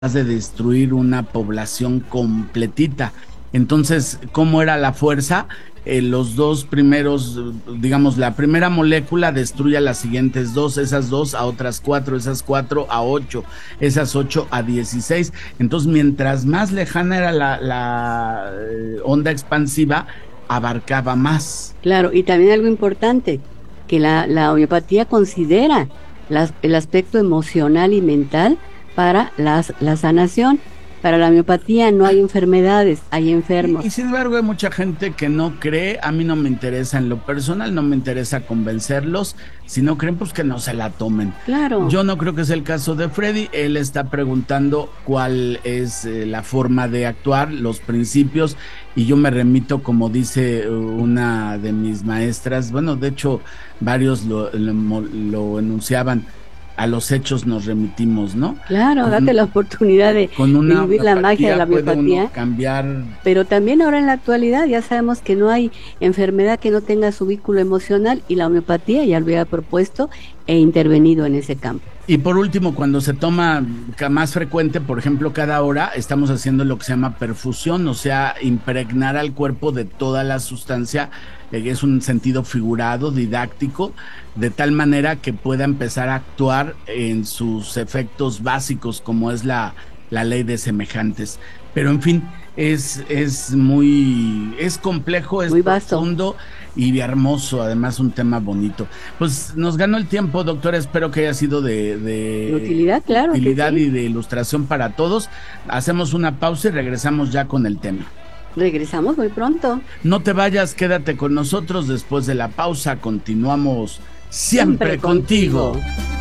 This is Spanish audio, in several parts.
de destruir una población completita. Entonces, ¿cómo era la fuerza? Los dos primeros, digamos, la primera molécula destruye a las siguientes dos, esas dos a otras cuatro, esas cuatro a 8, esas 8 a 16. Entonces, mientras más lejana era la onda expansiva, abarcaba más. Claro, y también algo importante, que la homeopatía considera el aspecto emocional y mental para la sanación. Para la homeopatía no hay enfermedades, hay enfermos. Y sin embargo hay mucha gente que no cree. A mí no me interesa en lo personal, no me interesa convencerlos. Si no creen, pues que no se la tomen. Claro. Yo no creo que sea el caso de Freddy. Él está preguntando cuál es la forma de actuar, los principios, y yo me remito, como dice una de mis maestras, bueno, de hecho varios lo enunciaban: a los hechos nos remitimos, ¿no? Claro, date la oportunidad de vivir la magia de la homeopatía. Cambiar. Pero también ahora en la actualidad ya sabemos que no hay enfermedad que no tenga su vínculo emocional, y la homeopatía ya lo había propuesto e intervenido en ese campo. Y por último, cuando se toma más frecuente, por ejemplo, cada hora, estamos haciendo lo que se llama perfusión, o sea, impregnar al cuerpo de toda la sustancia. Es un sentido figurado, didáctico, de tal manera que pueda empezar a actuar en sus efectos básicos, como es la ley de semejantes. Pero en fin, es complejo, es muy vasto, profundo y hermoso, además un tema bonito. Pues nos ganó el tiempo, doctora, espero que haya sido de utilidad, claro, utilidad sí. Y de ilustración para todos. Hacemos una pausa y regresamos ya con el tema. Regresamos muy pronto. No te vayas, quédate con nosotros. Después de la pausa continuamos siempre contigo.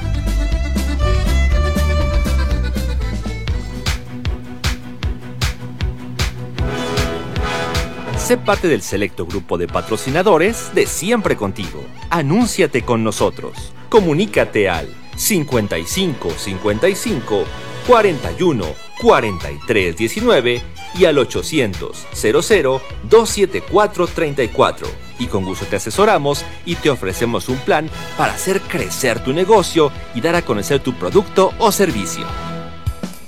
Sé parte del selecto grupo de patrocinadores de Siempre Contigo. Anúnciate con nosotros. Comunícate al 55 55 41 43 19 y al 800 00 274 34. Y con gusto te asesoramos y te ofrecemos un plan para hacer crecer tu negocio y dar a conocer tu producto o servicio.